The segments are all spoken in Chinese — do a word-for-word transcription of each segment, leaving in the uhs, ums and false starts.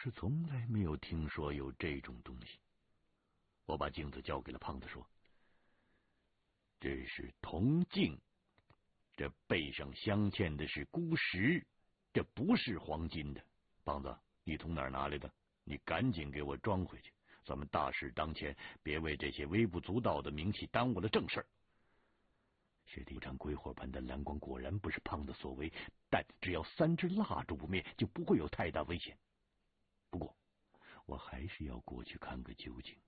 是从来没有听说有这种东西。我把镜子交给了胖子，说：“这是铜镜，这背上镶嵌的是钴石，这不是黄金的。胖子，你从哪儿拿来的？你赶紧给我装回去。咱们大事当前，别为这些微不足道的名气耽误了正事儿。”雪地上鬼火般的蓝光果然不是胖子所为，但只要三支蜡烛不灭，就不会有太大危险。不过，我还是要过去看个究竟。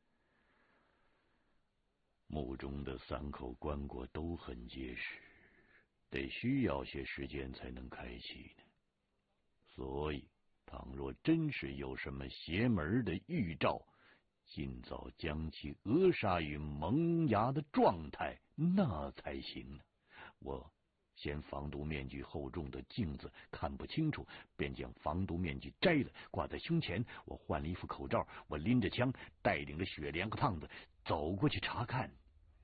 墓中的三口棺椁都很结实，得需要些时间才能开启呢。所以，倘若真是有什么邪门的预兆，尽早将其扼杀于萌芽的状态，那才行呢。我嫌防毒面具厚重的镜子看不清楚，便将防毒面具摘了，挂在胸前。我换了一副口罩，我拎着枪，带领着雪莲和胖子走过去查看。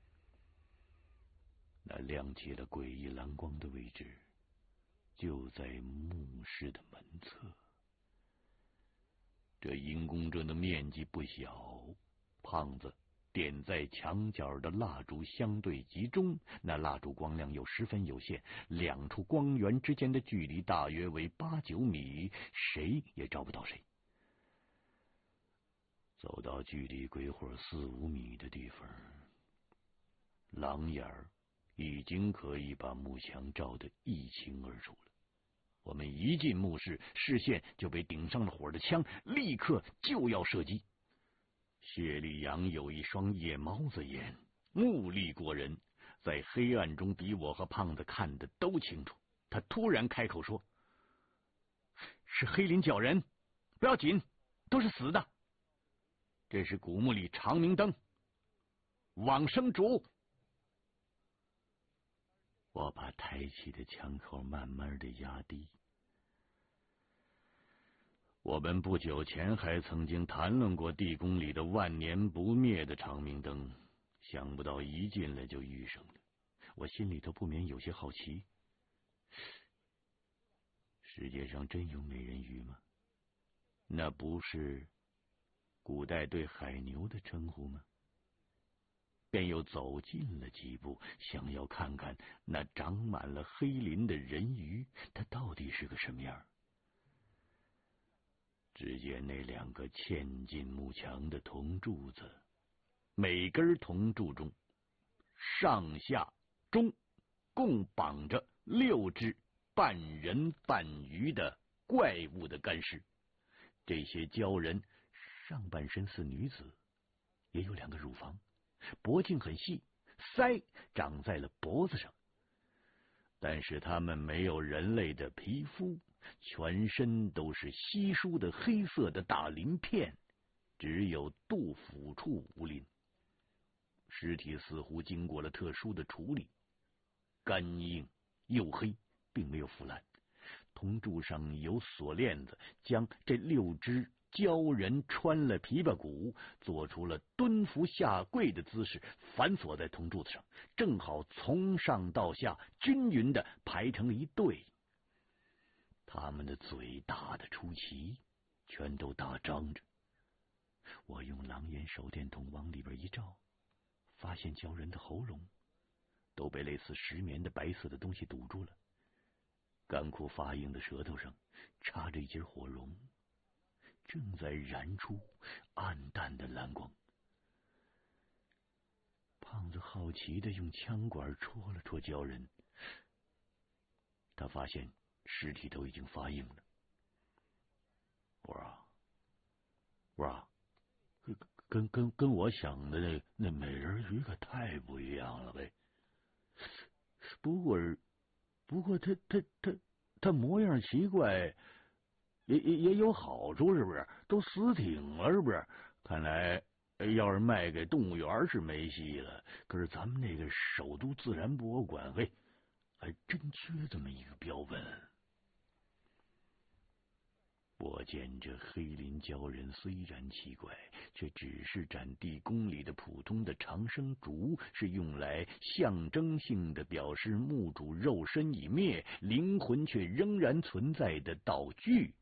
那亮起了诡异蓝光的位置，就在墓室的门侧。这阴宫中的面积不小，胖子点在墙角的蜡烛相对集中，那蜡烛光亮又十分有限，两处光源之间的距离大约为八九米，谁也照不到谁。走到距离鬼火四五米的地方，狼眼儿已经可以把幕墙照得一清二楚了。我们一进墓室，视线就被顶上了火的枪立刻就要射击。谢立阳有一双夜猫子眼，目力过人，在黑暗中比我和胖子看得都清楚。他突然开口说：“是黑林角人，不要紧，都是死的。这是古墓里长明灯，往生烛。”我把抬起的枪口慢慢的压低。我们不久前还曾经谈论过地宫里的万年不灭的长明灯，想不到一进来就遇上了。我心里头不免有些好奇，世界上真有美人鱼吗？那不是古代对海牛的称呼吗？便又走近了几步，想要看看那长满了黑鳞的人鱼，它到底是个什么样。只见那两个嵌进幕墙的铜柱子，每根铜柱中上下中共绑着六只半人半鱼的怪物的干尸。这些鲛人上半身似女子，也有两个乳房，脖颈很细，腮长在了脖子上，但是他们没有人类的皮肤，全身都是稀疏的黑色的大鳞片，只有肚腹处无鳞。尸体似乎经过了特殊的处理，干硬黝黑，并没有腐烂。铜柱上有锁链子，将这六只鲛人穿了琵琶骨，做出了蹲伏下跪的姿势，反锁在铜柱子上，正好从上到下均匀的排成了一对。他们的嘴大的出奇，全都大张着。我用狼眼手电筒往里边一照，发现鲛人的喉咙都被类似石棉的白色的东西堵住了，干枯发硬的舌头上插着一截火绒，正在燃出暗淡的蓝光。胖子好奇的用枪管戳了戳鲛人，他发现尸体都已经发硬了。我说啊，我说啊，跟跟跟我想的那那美人鱼可太不一样了呗。不过不过他他他他模样奇怪，也也也有好处，是不是？都死挺了，是不是？看来要是卖给动物园是没戏了。可是咱们那个首都自然博物馆，嘿，还真缺这么一个标本。我见这黑鳞鲛人虽然奇怪，却只是斩地宫里的普通的长生烛，是用来象征性的表示墓主肉身已灭，灵魂却仍然存在的道具。